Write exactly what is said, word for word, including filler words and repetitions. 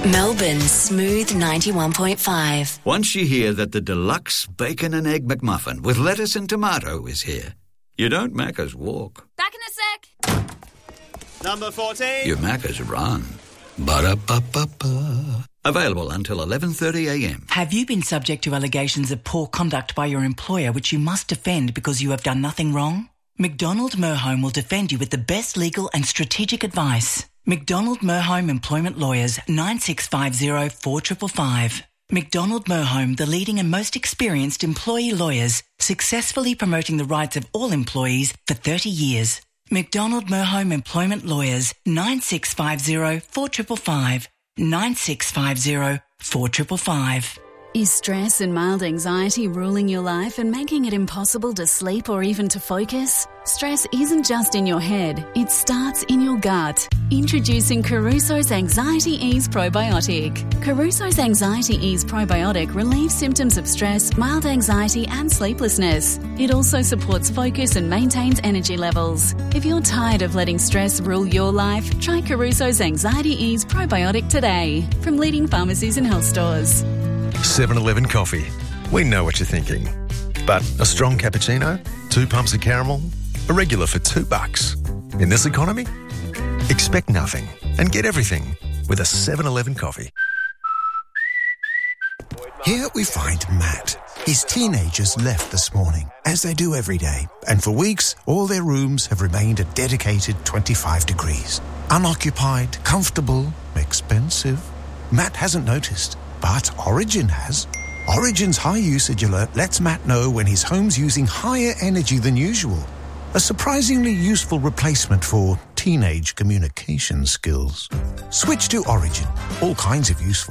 Melbourne's Smooth ninety-one point five. Once you hear that the deluxe bacon and egg McMuffin with lettuce and tomato is here, you don't Macca's walk. Back in a sec. Number fourteen. You Macca's run. Ba-da-ba-ba-ba. Available until eleven thirty a m. Have you been subject to allegations of poor conduct by your employer which you must defend because you have done nothing wrong? McDonald Merhome will defend you with the best legal and strategic advice. McDonald Merhome Employment Lawyers, nine six five zero, four five five five. McDonald Merhome, the leading and most experienced employee lawyers, successfully promoting the rights of all employees for thirty years. McDonald Merhome Employment Lawyers, nine six five zero, four five five five. nine six five zero, four five five five. Is stress and mild anxiety ruling your life and making it impossible to sleep or even to focus? Stress isn't just in your head, it starts in your gut. Introducing Caruso's Anxiety Ease Probiotic. Caruso's Anxiety Ease Probiotic relieves symptoms of stress, mild anxiety and sleeplessness. It also supports focus and maintains energy levels. If you're tired of letting stress rule your life, try Caruso's Anxiety Ease Probiotic today from leading pharmacies and health stores. seven eleven Coffee. We know what you're thinking. But a strong cappuccino? Two pumps of caramel? A regular for two bucks. In this economy? Expect nothing and get everything with a seven eleven Coffee. Here we find Matt. His teenagers left this morning, as they do every day, and for weeks all their rooms have remained a dedicated twenty-five degrees. Unoccupied, comfortable, expensive. Matt hasn't noticed. But Origin has. Origin's high usage alert lets Matt know when his home's using higher energy than usual. A surprisingly useful replacement for teenage communication skills. Switch to Origin. All kinds of useful